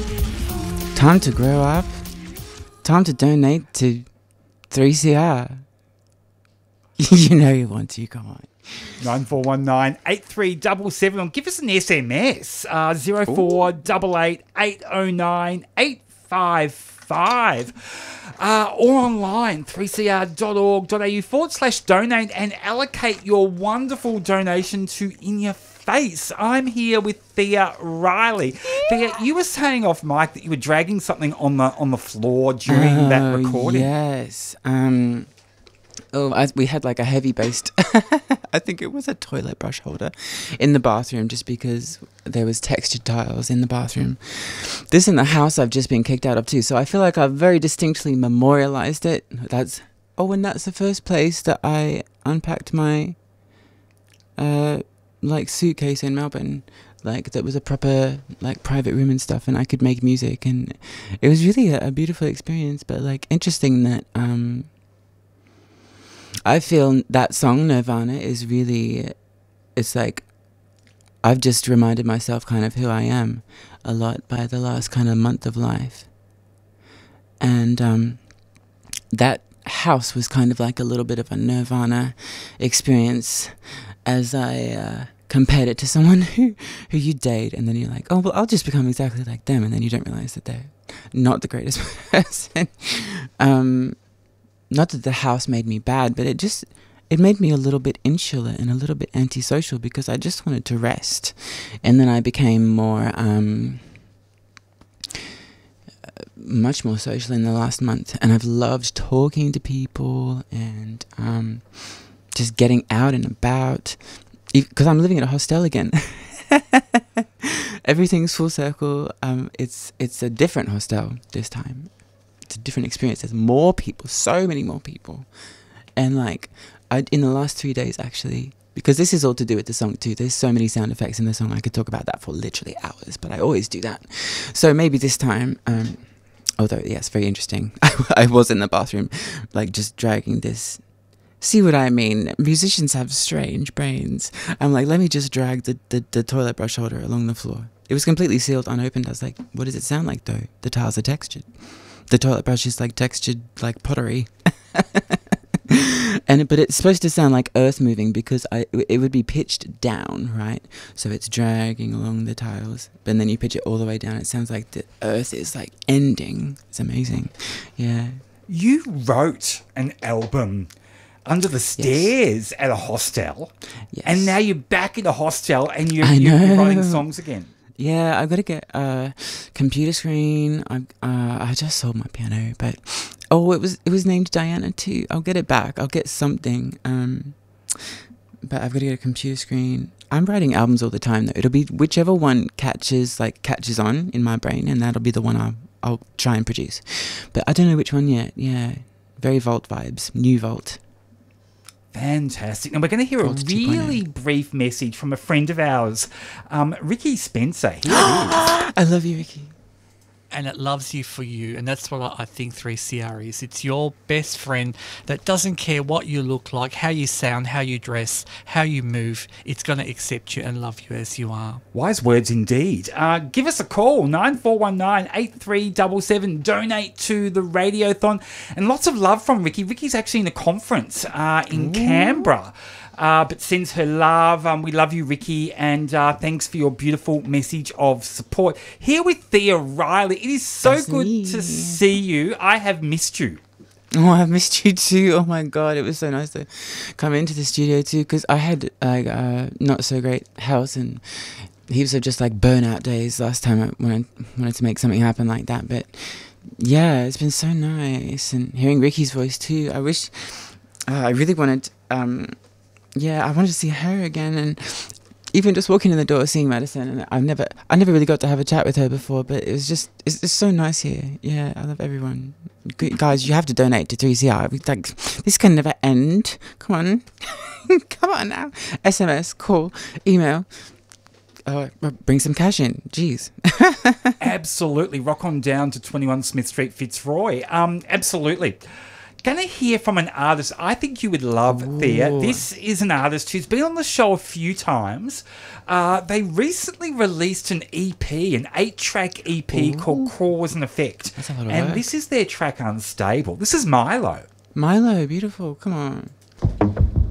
Time to grow up. Time to donate to 3CR. You know you want to, come on. 9419 8377 or give us an SMS 0488 809 855 or online 3cr.org.au/donate and allocate your wonderful donation to In Your Face. I'm here with Thea Riley. Thea, you were saying off mic that you were dragging something on the floor during that recording. Yes. We had like a heavy based, I think it was a toilet brush holder in the bathroom just because there was textured tiles in the bathroom. This in the house I've just been kicked out of too, so I feel like I've very distinctly memorialized it. And that's the first place that I unpacked my suitcase in Melbourne. Like, that was a proper, like, private room and stuff, and I could make music, and it was really a beautiful experience. But, like, interesting that I feel that song, Nirvana, is really, it's like, I've just reminded myself kind of who I am a lot by the last kind of month of life. And that house was kind of like a little bit of a Nirvana experience as I compared it to someone who you date, and then you're like, oh, well, I'll just become exactly like them, and then you don't realize that they're not the greatest person. Not that the house made me bad, but it made me a little bit insular and a little bit antisocial because I just wanted to rest. And then I became much more social in the last month, and I've loved talking to people and just getting out and about, because I'm living at a hostel again. Everything's full circle. It's a different hostel this time. It's a different experience. There's more people, so many more people. And like, in the last 3 days actually, because this is all to do with the song too, there's so many sound effects in the song, I could talk about that for literally hours, but I always do that. So maybe this time, although yes, very interesting, I was in the bathroom, like just dragging this. See what I mean? Musicians have strange brains. I'm like, let me just drag the toilet brush holder along the floor. It was completely sealed, unopened. I was like, what does it sound like though? The tiles are textured. The toilet brush is like textured like pottery. But it's supposed to sound like earth moving because it would be pitched down, right? So it's dragging along the tiles, but then you pitch it all the way down. It sounds like the earth is like ending. It's amazing. Yeah. You wrote an album under the stairs at a hostel, and now you're back in a hostel and you're writing songs again. Yeah, I've got to get a computer screen. I just sold my piano, but it was named Diana too. I'll get it back. I'll get something. But I've got to get a computer screen. I'm writing albums all the time though. It'll be whichever one catches on in my brain, and that'll be the one I'll try and produce. But I don't know which one yet. Yeah, very Vault vibes, new Vault. Fantastic. Now we're going to hear a really brief message from a friend of ours, Ricky Spencer. Here it is. I love you, Ricky. And it loves you for you, and that's what I think 3CR is. It's your best friend that doesn't care what you look like, how you sound, how you dress, how you move. It's going to accept you and love you as you are. Wise words indeed. Give us a call, 9419 8377. Donate to the Radiothon. And lots of love from Ricky. Ricky's actually in a conference in Canberra. But sends her love. We love you, Ricky, and thanks for your beautiful message of support. Here with Thea Riley. It is so good to see you. I have missed you. Oh, I've missed you too. Oh my God, it was so nice to come into the studio too, because I had not so great health and heaps of just like burnout days last time when I wanted to make something happen like that. But yeah, it's been so nice, and hearing Ricky's voice too. I wish I really wanted. I wanted to see her again, and even just walking in the door, seeing Madison, and I never really got to have a chat with her before, but it's so nice here. Yeah, I love everyone. Guys, you have to donate to 3CR. Like, this can never end. Come on. Come on now. SMS, call, email. Bring some cash in. Jeez. Absolutely. Rock on down to 21 Smith Street, Fitzroy. Absolutely. Gonna hear from an artist I think you would love, Thea. This is an artist who's been on the show a few times. They recently released an EP, an 8-track EP called Cause and Effect. That's a lot of and work. this is their track Unstable. This is Milo. Milo, beautiful. Come on.